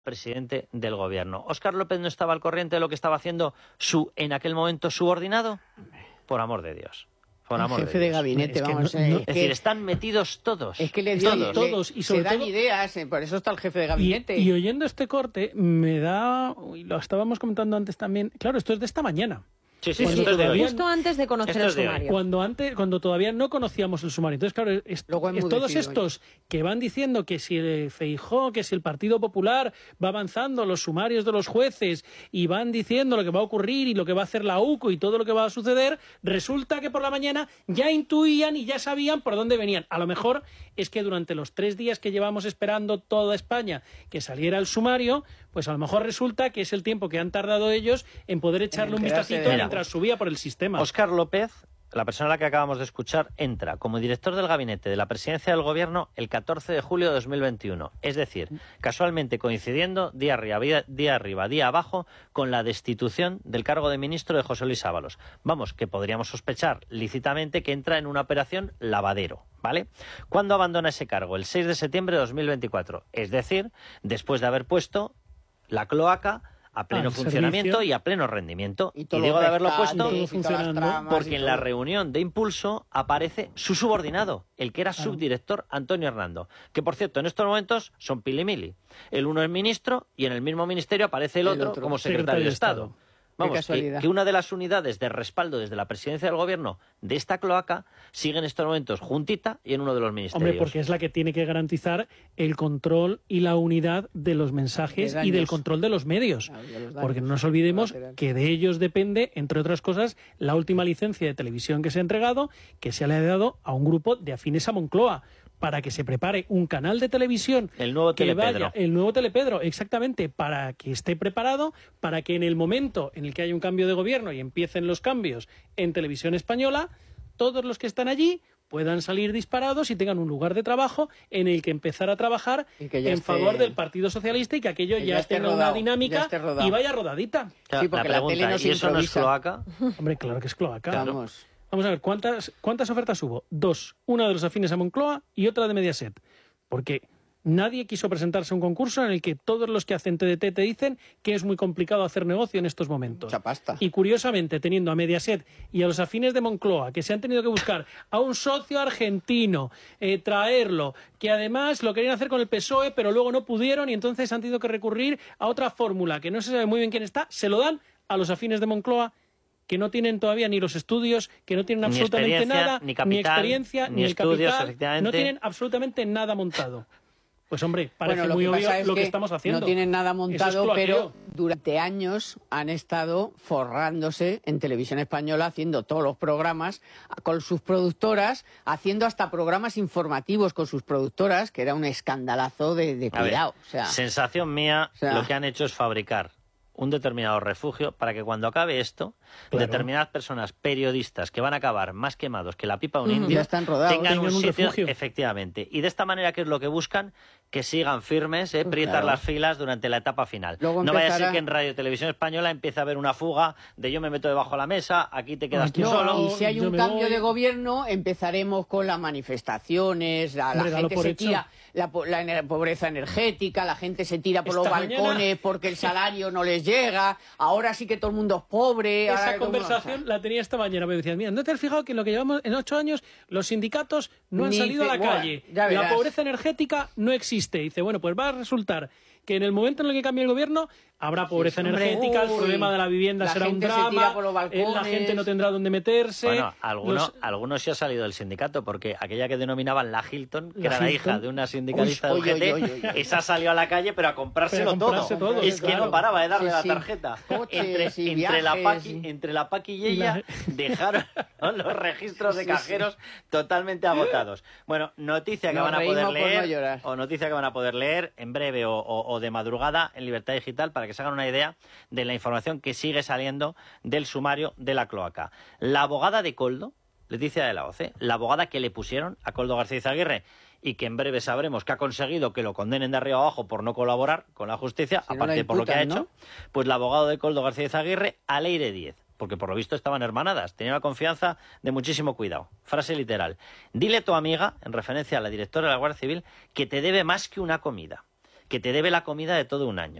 presidente del gobierno. ¿Óscar López no estaba al corriente de lo que estaba haciendo en aquel momento, subordinado? Por amor de Dios. Por amor jefe de de Dios. gabinete, Es que vamos. Es decir, están metidos todos. Es que le dio todos, y sobre se dan todo- ideas, por eso está el jefe de gabinete. Y oyendo este corte, me da, y lo estábamos comentando antes también, claro, esto es de esta mañana. Sí, sí, Cuando esto es de hoy. todavía Justo antes de conocer Esto el es de hoy. sumario. Cuando todavía no conocíamos el sumario. Entonces, claro, Luego ha todos enmudecido, estos que van diciendo que si el Feijóo, que si el Partido Popular va avanzando los sumarios de los jueces y van diciendo lo que va a ocurrir y lo que va a hacer la UCO y todo lo que va a suceder, resulta que por la mañana ya intuían y ya sabían por dónde venían. A lo mejor es que durante los 3 días que llevamos esperando toda España que saliera el sumario, pues a lo mejor resulta que es el tiempo que han tardado ellos en poder echarle un enterarse vistacito de- mientras subía por el sistema. Óscar López, la persona a la que acabamos de escuchar, entra como director del gabinete de la presidencia del gobierno el 14 de julio de 2021. Es decir, casualmente coincidiendo día arriba, día abajo, con la destitución del cargo de ministro de José Luis Ábalos. Vamos, que podríamos sospechar lícitamente que entra en una operación lavadero, ¿vale? ¿Cuándo abandona ese cargo? El 6 de septiembre de 2024. Es decir, después de haber puesto la cloaca a pleno Al funcionamiento servicio. y a pleno rendimiento. Y Y todo digo los de haberlo rescates, puesto todo y todas las funcionando, tramas porque y en la todo. reunión de impulso aparece su subordinado, el que era subdirector, Antonio Hernando, que por cierto en estos momentos son pilimili. El uno es ministro y en el mismo ministerio aparece el otro como secretario de Estado. Vamos, casualidad. que una de las unidades de respaldo desde la presidencia del gobierno de esta cloaca sigue en estos momentos juntita y en uno de los ministerios. Hombre, porque es la que tiene que garantizar el control y la unidad de los mensajes De y del daños. control de los medios. Claro, de los daños Porque no nos olvidemos colaterales. que de ellos depende, entre otras cosas, la última licencia de televisión que se ha entregado, que se le ha dado a un grupo de afines a Moncloa, para que se prepare un canal de televisión. El nuevo que Telepedro. el nuevo Telepedro, exactamente, para que esté preparado, para que en el momento en el que haya un cambio de gobierno y empiecen los cambios en televisión española, todos los que están allí puedan salir disparados y tengan un lugar de trabajo en el que empezar a trabajar Y que ya en esté- favor del Partido Socialista y que aquello que ya ya esté tenga rodado, una dinámica ya esté rodado. y vaya rodadita. Claro, Sí, porque la la pregunta, tele no se ¿y eso no es improvisa. cloaca? Hombre, claro que es cloaca. Vamos. Vamos a ver, ¿cuántas ofertas hubo? 2. Una de los afines a Moncloa y otra de Mediaset. Porque nadie quiso presentarse a un concurso en el que todos los que hacen TDT te dicen que es muy complicado hacer negocio en estos momentos. Mucha pasta. Y curiosamente, teniendo a Mediaset y a los afines de Moncloa, que se han tenido que buscar a un socio argentino, traerlo, que además lo querían hacer con el PSOE, pero luego no pudieron y entonces han tenido que recurrir a otra fórmula que no se sabe muy bien quién está, se lo dan a los afines de Moncloa, que no tienen todavía ni los estudios, que no tienen Ni absolutamente experiencia, nada, ni capital, experiencia, ni ni el estudios, capital, efectivamente. no tienen absolutamente nada montado. Pues hombre, parece Bueno, lo muy que obvio pasa es lo que que estamos haciendo. no tienen nada Eso es montado, cloaqueo. pero durante años han estado forrándose en Televisión Española, haciendo todos los programas con sus productoras, haciendo hasta programas informativos con sus productoras, que era un escandalazo de A ver, cuidado. O sea, sensación mía, o sea- lo que han hecho es fabricar un determinado refugio para que cuando acabe esto, Claro. determinadas personas, periodistas, que van a acabar más quemados que la pipa de un indio, Ya están rodados. tengan un Tengan un sitio, refugio. efectivamente. Y de esta manera, ¿qué es lo que buscan? Que sigan firmes, prietar claro. las filas durante la etapa final. Luego no vaya a ser empezará- que en Radio Televisión Española empiece a haber una fuga de yo me meto debajo de la mesa, aquí te quedas Aquí tú no, solo. y si hay yo un me cambio voy. de gobierno, empezaremos con las manifestaciones, la Hombre, dalo gente por se hecho. tira, la pobreza energética, la gente se tira por los Esta balcones mañana- porque el salario no les llega, ahora sí que todo el mundo es pobre. ahora Esa todo el mundo- conversación la tenía esta mañana. Me decían, mira, ¿no te has fijado que en lo que llevamos en 8 años los sindicatos no han Ni salido a la bueno, calle? ya La verás. pobreza energética no existe. Dice, bueno, pues va a resultar que en el momento en el que cambie el gobierno habrá pobreza hombre, energética, el uy, problema de la vivienda la será un gente se drama, tira por los la balcones. gente no tendrá dónde meterse. Bueno, algunos los- sí ha salido del sindicato, porque aquella que denominaban la Hilton, que La era la Hilton. hija de una sindicalista Uy, de uy, UGT, uy, uy, uy. esa salió a la calle, pero a comprárselo Pero a comprarse todo. todo, Es que claro. no paraba de darle Sí, la sí. tarjeta. Coches y entre la viajes. Entre la Paqui y ella dejaron los registros de cajeros totalmente agotados. Bueno, noticia que Nos van a poder reímos por no leer, llorar. o noticia que van a poder leer en breve o de madrugada en Libertad Digital, para que se hagan una idea de la información que sigue saliendo del sumario de la cloaca. La abogada de Koldo, Leticia de la Hoz, la abogada que le pusieron a Koldo García Izaguirre y que en breve sabremos que ha conseguido que lo condenen de arriba abajo por no colaborar con la justicia, Si no aparte la por lo que ha imputan, hecho, pues la abogada de Koldo García Izaguirre, Aleire Díez, porque por lo visto estaban hermanadas, tenía una confianza de muchísimo cuidado. Frase literal: dile a tu amiga, en referencia a la directora de la Guardia Civil, que te debe más que una comida, que te debe la comida de todo un año.